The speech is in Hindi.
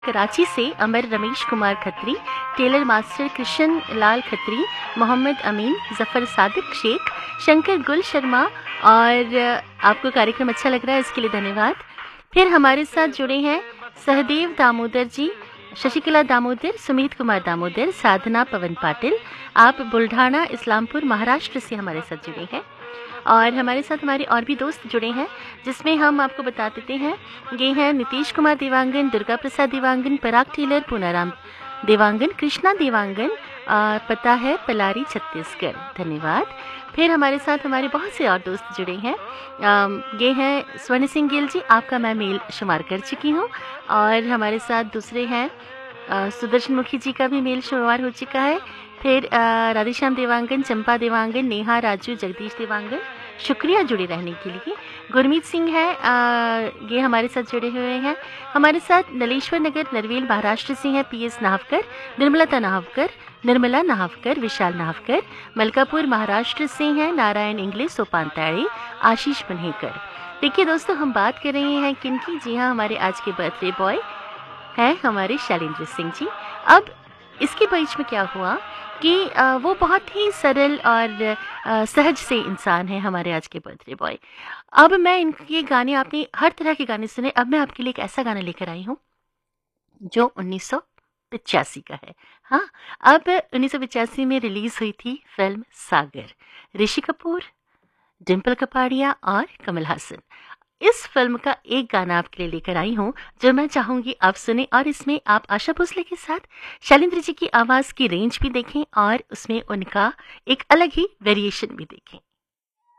कराची से अमर रमेश कुमार खत्री, टेलर मास्टर कृष्ण लाल खत्री, मोहम्मद अमीन, जफ़र सादिक शेख, शंकर गुल शर्मा। और आपको कार्यक्रम अच्छा लग रहा है, इसके लिए धन्यवाद। फिर हमारे साथ जुड़े हैं सहदेव दामोदर जी, शशिकला दामोदर, सुमित कुमार दामोदर, साधना पवन पाटिल। आप बुल्ढाना इस्लामपुर महाराष्ट्र से हमारे साथ जुड़े हैं। और हमारे साथ हमारे और भी दोस्त जुड़े हैं, जिसमें हम आपको बता देते हैं। ये हैं नीतीश कुमार देवांगन, दुर्गा प्रसाद देवांगन, पराग टेलर, पूनाराम देवांगन, कृष्णा देवांगन। पता है पलारी छत्तीसगढ़। धन्यवाद। फिर हमारे साथ हमारे बहुत से और दोस्त जुड़े हैं। ये हैं स्वर्ण सिंह गिल जी, आपका मैं मेल शुमार कर चुकी हूँ। और हमारे साथ दूसरे हैं सुदर्शन मुखी जी का भी मेल शुमार हो चुका है। फिर राधेश्याम देवांगन, चंपा देवांगन, नेहा राजू, जगदीश देवांगन, शुक्रिया जुड़े रहने के लिए। गुरमीत सिंह है, ये हमारे साथ जुड़े हुए हैं। हमारे साथ नलेश्वर नगर नरवेल महाराष्ट्र से हैं पीएस नाहवकर, निर्मला नाहवकर, विशाल नाहवकर। मलकापुर महाराष्ट्र से हैं नारायण इंग्लिश, सोपानताड़ी, आशीष पन्हेकर। देखिए दोस्तों, हम बात कर रहे हैं किनकी। जी हाँ, हमारे आज के बर्थडे बॉय हैं हमारे शैलेंद्र सिंह जी। अब इसके बीच में क्या हुआ कि वो बहुत ही सरल और सहज से इंसान है हमारे आज के बर्थडे बॉय। अब मैं इनके गाने, आपने हर तरह के गाने सुने, अब मैं आपके लिए एक ऐसा गाना लेकर आई हूँ जो 1985 का है। हाँ, अब 1985 में रिलीज हुई थी फिल्म सागर। ऋषि कपूर, डिम्पल कपाड़िया और कमल हासन। इस फिल्म का एक गाना आपके लिए लेकर आई हूँ जो मैं चाहूंगी आप सुने, और इसमें आप आशा भोसले के साथ शैलेंद्र जी की आवाज की रेंज भी देखें और उसमें उनका एक अलग ही वेरिएशन भी देखें।